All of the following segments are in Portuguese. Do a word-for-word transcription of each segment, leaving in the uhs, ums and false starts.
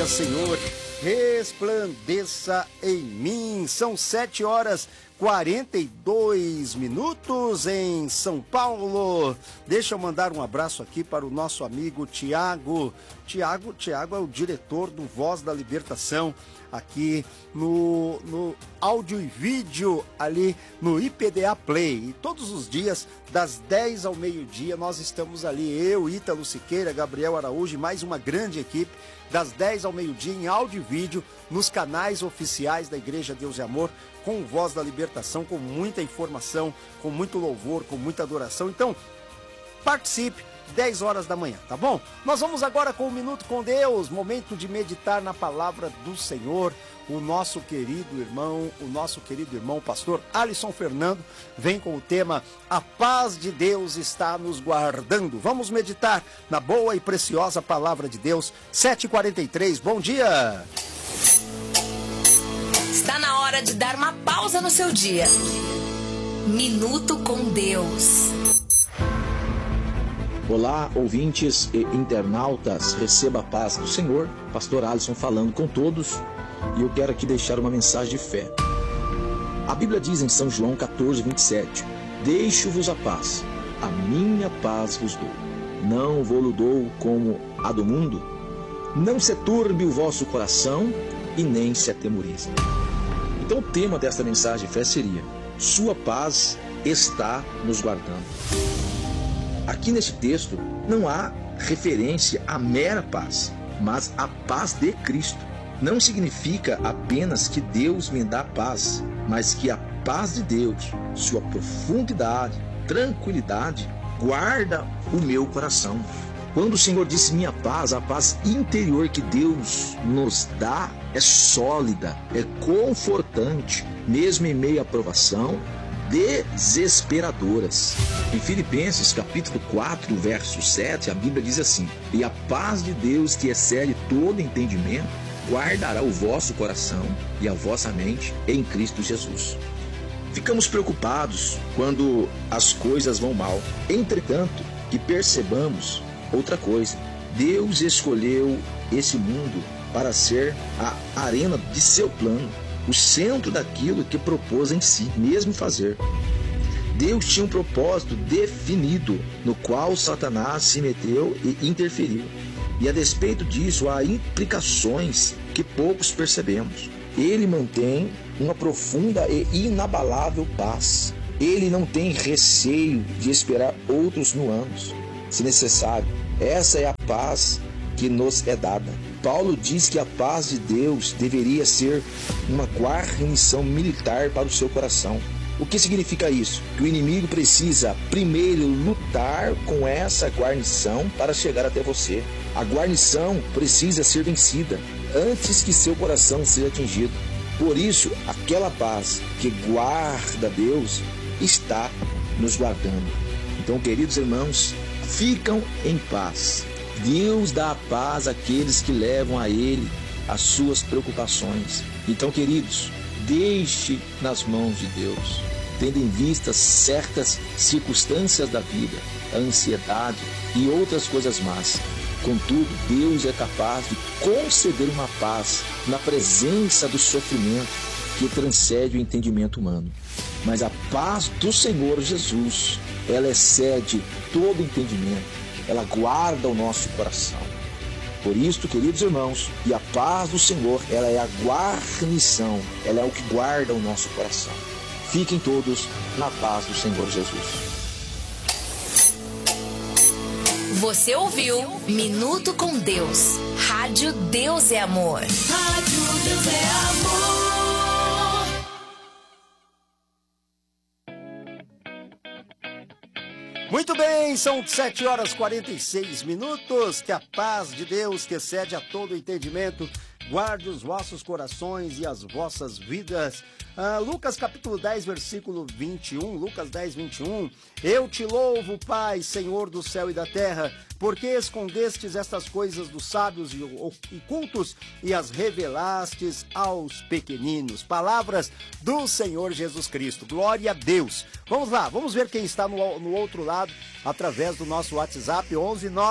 Senhor, resplandeça em mim. São sete horas quarenta e dois minutos em São Paulo. Deixa eu mandar um abraço aqui para o nosso amigo Tiago. Tiago, Tiago é o diretor do Voz da Libertação aqui no, no áudio e vídeo ali no I P D A Play. E todos os dias, das dez ao meio-dia, nós estamos ali, eu, Ítalo Siqueira, Gabriel Araújo e mais uma grande equipe, das dez ao meio-dia em áudio e vídeo, nos canais oficiais da Igreja Deus e Amor, com Voz da Libertação, com muita informação, com muito louvor, com muita adoração. Então, participe, dez horas da manhã, tá bom? Nós vamos agora com um Minuto com Deus, momento de meditar na palavra do Senhor. O nosso querido irmão, o nosso querido irmão, pastor Alisson Fernando, vem com o tema A Paz de Deus está nos guardando. Vamos meditar na boa e preciosa palavra de Deus. sete e quarenta e três, bom dia! Está na hora de dar uma pausa no seu dia. Minuto com Deus. Olá, ouvintes e internautas, receba a paz do Senhor. Pastor Alisson falando com todos, e eu quero aqui deixar uma mensagem de fé. A Bíblia diz em São João quatorze, vinte e sete: Deixo-vos a paz, a minha paz vos dou. Não vou-lo dou como a do mundo. Não se turbe o vosso coração e nem se atemorize. Então o tema desta mensagem de fé seria: Sua paz está nos guardando. Aqui nesse texto não há referência à mera paz, mas à paz de Cristo. Não significa apenas que Deus me dá paz, mas que a paz de Deus, sua profundidade, tranquilidade, guarda o meu coração. Quando o Senhor disse minha paz, a paz interior que Deus nos dá é sólida, é confortante, mesmo em meio à provação desesperadoras. Em Filipenses capítulo quatro, verso sete, a Bíblia diz assim: E a paz de Deus, que excede todo entendimento, guardará o vosso coração e a vossa mente em Cristo Jesus. Ficamos preocupados quando as coisas vão mal. Entretanto, que percebamos outra coisa: Deus escolheu esse mundo para ser a arena de seu plano, o centro daquilo que propôs em si mesmo fazer. Deus tinha um propósito definido, no qual Satanás se meteu e interferiu. E a despeito disso, há implicações que poucos percebemos. Ele mantém uma profunda e inabalável paz. Ele não tem receio de esperar outros mil anos, se necessário. Essa é a paz que nos é dada. Paulo diz que a paz de Deus deveria ser uma guarnição militar para o seu coração. O que significa isso? Que o inimigo precisa primeiro lutar com essa guarnição para chegar até você. A guarnição precisa ser vencida antes que seu coração seja atingido. Por isso, aquela paz que guarda Deus está nos guardando. Então, queridos irmãos, ficam em paz. Deus dá a paz àqueles que levam a Ele as suas preocupações. Então, queridos, deixe nas mãos de Deus, tendo em vista certas circunstâncias da vida, a ansiedade e outras coisas más. Contudo, Deus é capaz de conceder uma paz na presença do sofrimento que transcende o entendimento humano. Mas a paz do Senhor Jesus, ela excede todo entendimento. Ela guarda o nosso coração. Por isso, queridos irmãos, e a paz do Senhor, ela é a guarnição, ela é o que guarda o nosso coração. Fiquem todos na paz do Senhor Jesus. Você ouviu Minuto com Deus. Rádio Deus é Amor. Rádio Deus é Amor. Muito bem, são sete horas e quarenta e seis minutos. Que a paz de Deus, que excede a todo entendimento, guarde os vossos corações e as vossas vidas. Ah, Lucas capítulo dez, versículo vinte e um, Lucas dez, vinte e um. Eu te louvo, Pai, Senhor do céu e da terra, porque escondestes estas coisas dos sábios e cultos e as revelastes aos pequeninos. Palavras do Senhor Jesus Cristo. Glória a Deus. Vamos lá, vamos ver quem está no, no outro lado, através do nosso WhatsApp, onze nove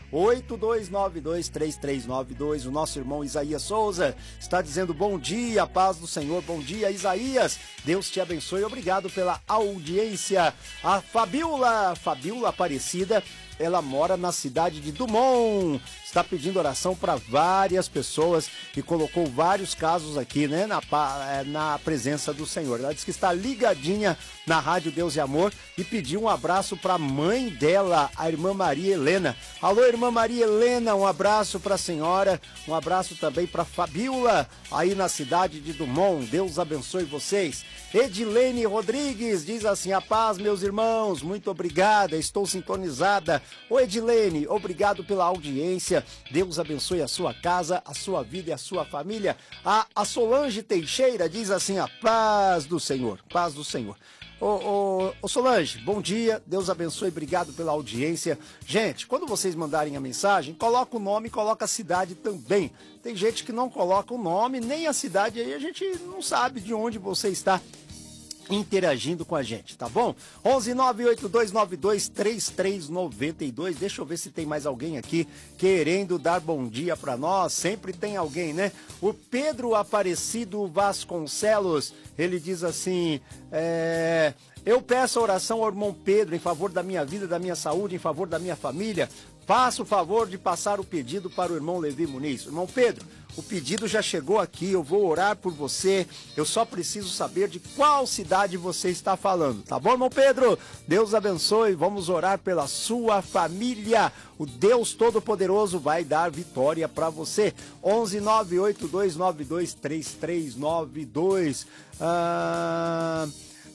oito dois nove dois, três três nove dois. O nosso irmão Isaías Souza está dizendo bom dia, paz do Senhor. Bom dia, Isaías. Deus te abençoe. Obrigado pela audiência. A Fabiola, Fabiola Aparecida, ela mora na cidade de Dumont, está pedindo oração para várias pessoas e colocou vários casos aqui, né, na, na presença do Senhor. Ela diz que está ligadinha na Rádio Deus e Amor e pediu um abraço para a mãe dela, a irmã Maria Helena. Alô, irmã Maria Helena, um abraço para a senhora, um abraço também para Fabiola, aí na cidade de Dumont. Deus abençoe vocês. Edilene Rodrigues diz assim: a paz, meus irmãos, muito obrigada, estou sintonizada. Ô Edilene, obrigado pela audiência, Deus abençoe a sua casa, a sua vida e a sua família. A, a Solange Teixeira diz assim: a paz do Senhor, paz do Senhor. Ô, ô, ô Solange, bom dia, Deus abençoe, obrigado pela audiência. Gente, quando vocês mandarem a mensagem, coloca o nome e coloca a cidade também. Tem gente que não coloca o nome, nem a cidade, aí a gente não sabe de onde você está interagindo com a gente, tá bom? onze nove oito dois nove dois, três três nove dois. Deixa eu ver se tem mais alguém aqui querendo dar bom dia para nós. Sempre tem alguém, né? O Pedro Aparecido Vasconcelos, ele diz assim: é... eu peço a oração ao irmão Pedro em favor da minha vida, da minha saúde, em favor da minha família. Faça o favor de passar o pedido para o irmão Levi Muniz. Irmão Pedro, o pedido já chegou aqui, eu vou orar por você, eu só preciso saber de qual cidade você está falando, tá bom, irmão Pedro? Deus abençoe, vamos orar pela sua família. O Deus Todo-Poderoso vai dar vitória para você. onze nove oito dois nove dois, três três nove dois. Ah...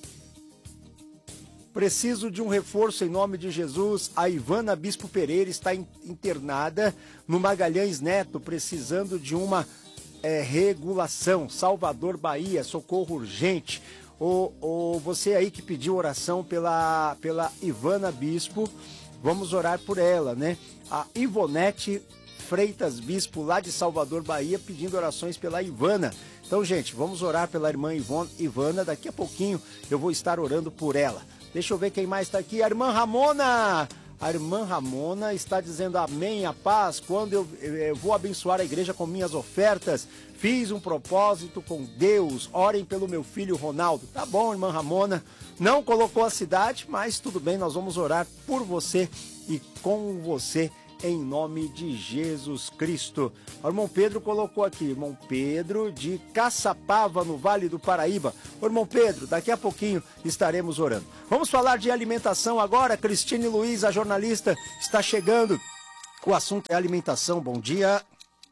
Preciso de um reforço em nome de Jesus. A Ivana Bispo Pereira está internada no Magalhães Neto, precisando de uma é, regulação. Salvador, Bahia, socorro urgente. Ou, ou você aí que pediu oração pela, pela Ivana Bispo, vamos orar por ela, né? A Ivonete Freitas Bispo, lá de Salvador, Bahia, pedindo orações pela Ivana. Então, gente, vamos orar pela irmã Ivon, Ivana. Daqui a pouquinho eu vou estar orando por ela. Deixa eu ver quem mais está aqui. A irmã Ramona. A irmã Ramona está dizendo amém, a paz. Quando eu, eu vou abençoar a igreja com minhas ofertas, fiz um propósito com Deus. Orem pelo meu filho Ronaldo. Tá bom, irmã Ramona. Não colocou a cidade, mas tudo bem. Nós vamos orar por você e com você, em nome de Jesus Cristo. O irmão Pedro colocou aqui, irmão Pedro de Caçapava, no Vale do Paraíba. O irmão Pedro, daqui a pouquinho estaremos orando. Vamos falar de alimentação agora. Cristine Luiz, a jornalista, está chegando. O assunto é alimentação. Bom dia.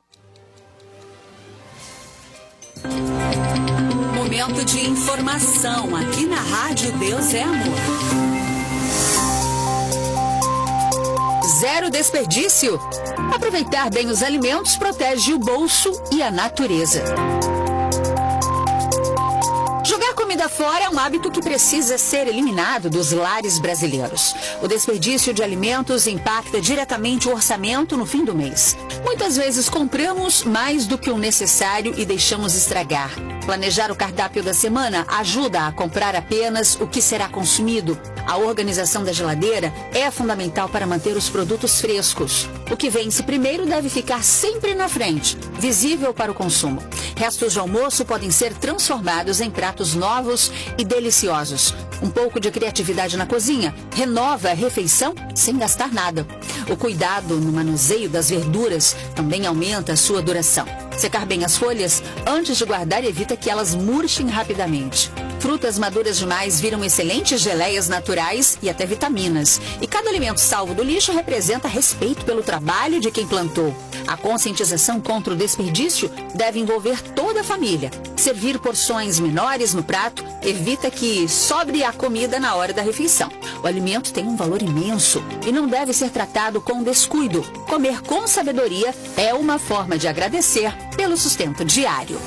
Momento de informação aqui na Rádio Deus é Amor. Zero desperdício. Aproveitar bem os alimentos protege o bolso e a natureza. Jogar comida fora é um hábito que precisa ser eliminado dos lares brasileiros. O desperdício de alimentos impacta diretamente o orçamento no fim do mês. Muitas vezes compramos mais do que o necessário e deixamos estragar. Planejar o cardápio da semana ajuda a comprar apenas o que será consumido. A organização da geladeira é fundamental para manter os produtos frescos. O que vence primeiro deve ficar sempre na frente, visível para o consumo. Restos de almoço podem ser transformados em pratos novos e deliciosos. Um pouco de criatividade na cozinha renova a refeição sem gastar nada. O cuidado no manuseio das verduras também aumenta a sua duração. Secar bem as folhas antes de guardar evita que elas murchem rapidamente. Frutas maduras demais viram excelentes geleias naturais e até vitaminas. E cada alimento salvo do lixo representa respeito pelo trabalho de quem plantou. A conscientização contra o desperdício deve envolver toda a família. Servir porções menores no prato evita que sobre a comida na hora da refeição. O alimento tem um valor imenso e não deve ser tratado com descuido. Comer com sabedoria é uma forma de agradecer pelo sustento diário.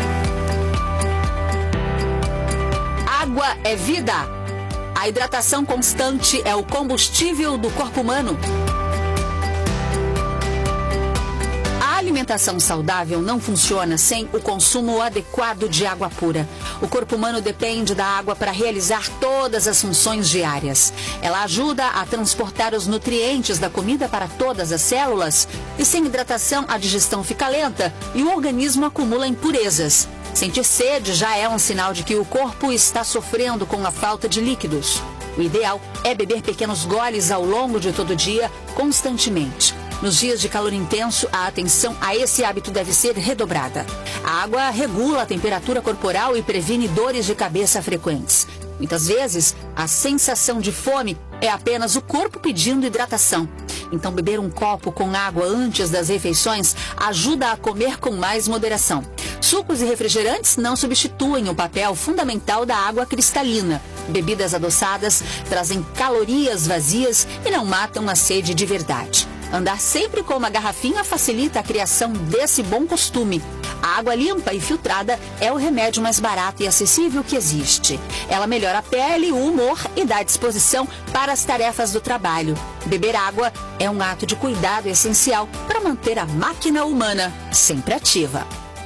Água é vida. A hidratação constante é o combustível do corpo humano. A alimentação alimentação saudável não funciona sem o consumo adequado de água pura. O corpo humano depende da água para realizar todas as funções diárias. Ela ajuda a transportar os nutrientes da comida para todas as células e sem hidratação a digestão fica lenta e o organismo acumula impurezas. Sentir sede já é um sinal de que o corpo está sofrendo com a falta de líquidos. O ideal é beber pequenos goles ao longo de todo o dia, constantemente. Nos dias de calor intenso, a atenção a esse hábito deve ser redobrada. A água regula a temperatura corporal e previne dores de cabeça frequentes. Muitas vezes, a sensação de fome é apenas o corpo pedindo hidratação. Então, beber um copo com água antes das refeições ajuda a comer com mais moderação. Sucos e refrigerantes não substituem o papel fundamental da água cristalina. Bebidas adoçadas trazem calorias vazias e não matam a sede de verdade. Andar sempre com uma garrafinha facilita a criação desse bom costume. A água limpa e filtrada é o remédio mais barato e acessível que existe. Ela melhora a pele, o humor e dá disposição para as tarefas do trabalho. Beber água é um ato de cuidado essencial para manter a máquina humana sempre ativa.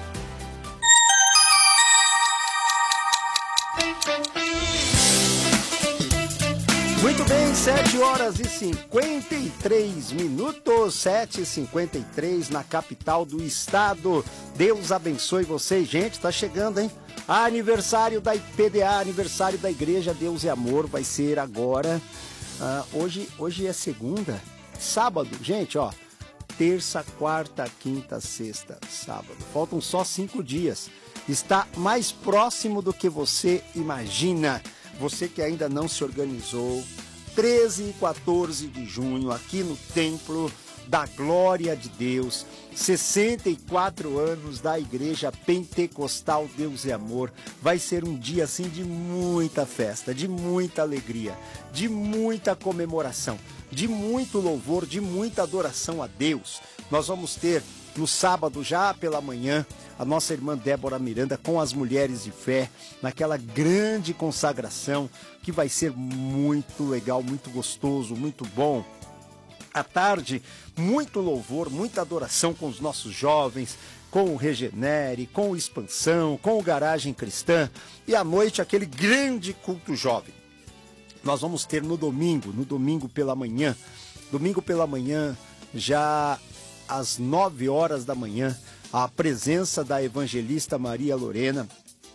Muito bem, sete horas e cinquenta e três minutos, sete e cinquenta e três na capital do estado. Deus abençoe vocês, gente, tá chegando, hein? Aniversário da I P D A, aniversário da Igreja Deus e Amor, vai ser agora, uh, hoje, hoje é segunda, sábado, gente, ó, terça, quarta, quinta, sexta, sábado, faltam só cinco dias, está mais próximo do que você imagina. Você que ainda não se organizou, treze e quatorze de junho, aqui no Templo da Glória de Deus, sessenta e quatro anos da Igreja Pentecostal Deus e Amor. Vai ser um dia assim de muita festa, de muita alegria, de muita comemoração, de muito louvor, de muita adoração a Deus. Nós vamos ter no sábado, já pela manhã, a nossa irmã Débora Miranda com as mulheres de fé, naquela grande consagração que vai ser muito legal, muito gostoso, muito bom. À tarde, muito louvor, muita adoração com os nossos jovens, com o Regenere, com o Expansão, com o Garagem Cristã. E à noite, aquele grande culto jovem. Nós vamos ter no domingo, no domingo pela manhã, domingo pela manhã, já às nove horas da manhã, a presença da evangelista Maria Lorena,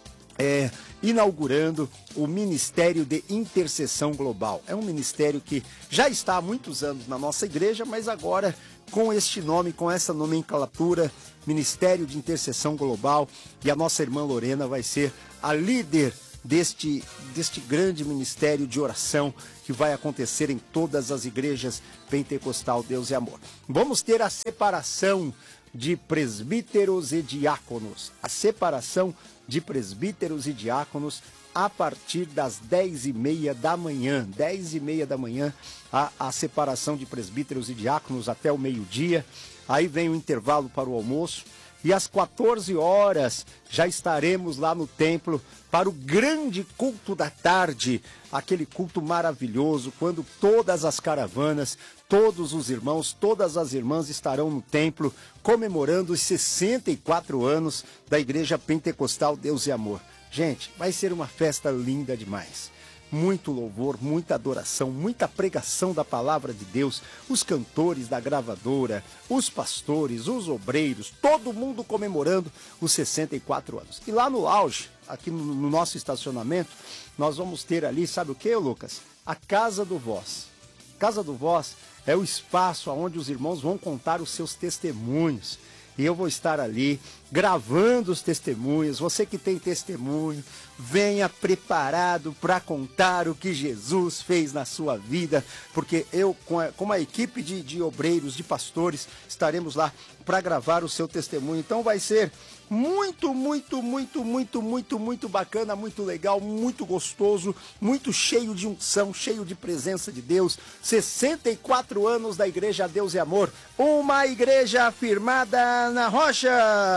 é, inaugurando o Ministério de Intercessão Global. É um ministério que já está há muitos anos na nossa igreja, mas agora com este nome, com essa nomenclatura, Ministério de Intercessão Global, e a nossa irmã Lorena vai ser a líder deste, deste grande ministério de oração que vai acontecer em todas as igrejas Pentecostal Deus e Amor. Vamos ter a separação de presbíteros e diáconos, a separação de presbíteros e diáconos a partir das dez e meia da manhã, dez e meia da manhã, a, a separação de presbíteros e diáconos até o meio-dia, aí vem o intervalo para o almoço, e às quatorze horas já estaremos lá no templo para o grande culto da tarde, aquele culto maravilhoso, quando todas as caravanas, todos os irmãos, todas as irmãs estarão no templo comemorando os sessenta e quatro anos da Igreja Pentecostal Deus e Amor. Gente, vai ser uma festa linda demais. Muito louvor, muita adoração, muita pregação da palavra de Deus, os cantores da gravadora, os pastores, os obreiros, todo mundo comemorando os sessenta e quatro anos. E lá no auge, aqui no, no nosso estacionamento, nós vamos ter ali, sabe o que, Lucas? A Casa do Voz. Casa do Voz é o espaço onde os irmãos vão contar os seus testemunhos. E eu vou estar ali gravando os testemunhos. Você que tem testemunho, venha preparado para contar o que Jesus fez na sua vida, porque eu, com a, com a equipe de, de obreiros, de pastores, estaremos lá para gravar o seu testemunho. Então vai ser muito, muito, muito, muito, muito, muito bacana, muito legal, muito gostoso, muito cheio de unção, cheio de presença de Deus. sessenta e quatro anos da Igreja Deus e Amor, uma igreja firmada na rocha.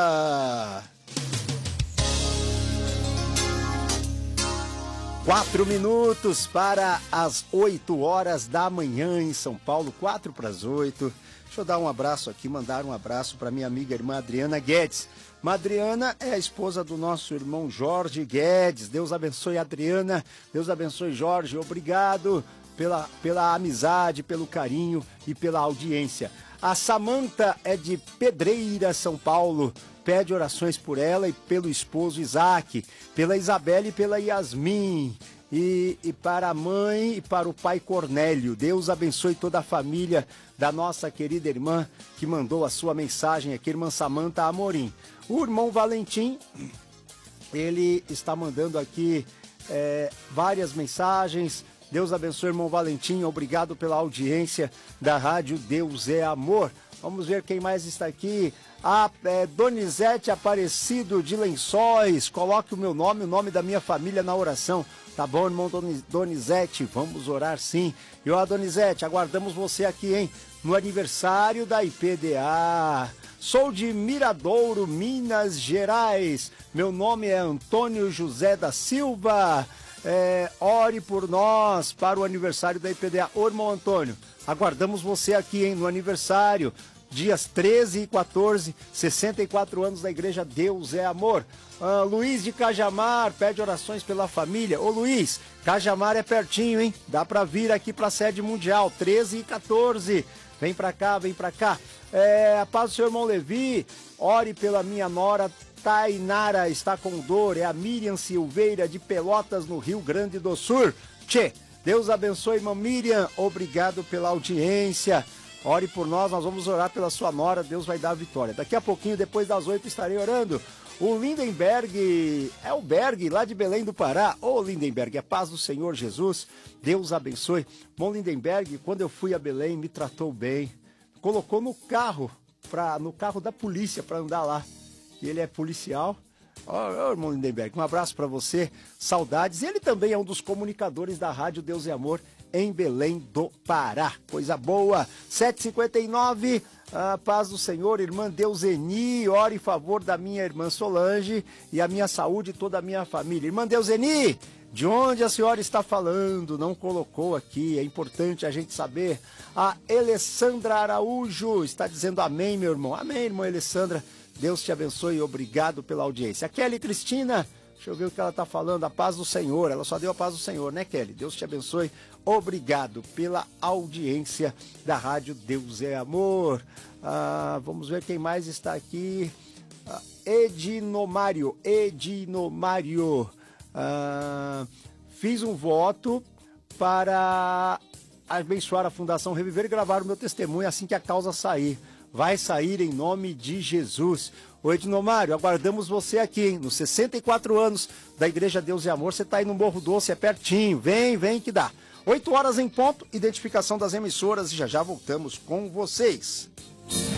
Quatro minutos para as oito horas da manhã em São Paulo, quatro para as oito. Deixa Deixa eu dar um abraço aqui, mandar um abraço para minha amiga irmã Adriana Guedes. Madriana é a esposa do nosso irmão Jorge Guedes. Deus abençoe Adriana, Deus abençoe Jorge. Obrigado pela, pela amizade, pelo carinho e pela audiência. A Samanta é de Pedreira, São Paulo. Pede orações por ela e pelo esposo Isaac, pela Isabela e pela Yasmin. E, e para a mãe e para o pai Cornélio. Deus abençoe toda a família da nossa querida irmã que mandou a sua mensagem aqui, irmã Samanta Amorim. O irmão Valentim, ele está mandando aqui é, várias mensagens. Deus abençoe, irmão Valentim. Obrigado pela audiência da Rádio Deus é Amor. Vamos ver quem mais está aqui. A é, Donizete Aparecido de Lençóis. Coloque o meu nome, o nome da minha família na oração. Tá bom, irmão Donizete? Vamos orar sim. E ó, Donizete, aguardamos você aqui, hein? No aniversário da I P D A. Sou de Miradouro, Minas Gerais. Meu nome é Antônio José da Silva. É, ore por nós para o aniversário da I P D A. Ô, irmão Antônio, aguardamos você aqui, hein? No aniversário. Dias treze e quatorze, sessenta e quatro anos da Igreja Deus é Amor. Ah, Luiz de Cajamar pede orações pela família. Ô Luiz, Cajamar é pertinho, hein? Dá pra vir aqui pra sede mundial, treze e quatorze. Vem pra cá, vem pra cá. É, a paz do seu irmão Levi, ore pela minha nora Tainara, está com dor. É a Miriam Silveira de Pelotas, no Rio Grande do Sul. Tchê, Deus abençoe, irmã Miriam. Obrigado pela audiência. Ore por nós, nós vamos orar pela sua nora, Deus vai dar a vitória. Daqui a pouquinho, depois das oito, estarei orando. O Lindenberg, é o Berg, lá de Belém do Pará. Ô Lindenberg, a paz do Senhor Jesus, Deus abençoe. Bom, Lindenberg, quando eu fui a Belém, me tratou bem. Colocou no carro, pra, no carro da polícia para andar lá. E ele é policial. Ô, ô, irmão Lindenberg, um abraço para você, saudades. Ele também é um dos comunicadores da Rádio Deus é Amor, em Belém do Pará. Coisa boa. sete e cinquenta e nove, a paz do Senhor, irmã Deuseni, ore em favor da minha irmã Solange e a minha saúde e toda a minha família. Irmã Deuseni, de onde a senhora está falando? Não colocou aqui, é importante a gente saber. A Alessandra Araújo está dizendo amém, meu irmão. Amém, irmã Alessandra. Deus te abençoe e obrigado pela audiência. A Kelly Cristina, deixa eu ver o que ela está falando. A paz do Senhor, ela só deu a paz do Senhor, né, Kelly? Deus te abençoe. Obrigado pela audiência da Rádio Deus é Amor. Ah, vamos ver quem mais está aqui. Ah, Edinomário, Edinomário. Ah, fiz um voto para abençoar a Fundação Reviver e gravar o meu testemunho assim que a causa sair. Vai sair em nome de Jesus. Ô Edinomário, aguardamos você aqui, hein? Nos sessenta e quatro anos da Igreja Deus é Amor, você está aí no Morro Doce, é pertinho. Vem, vem que dá. oito horas em ponto, identificação das emissoras e já já voltamos com vocês.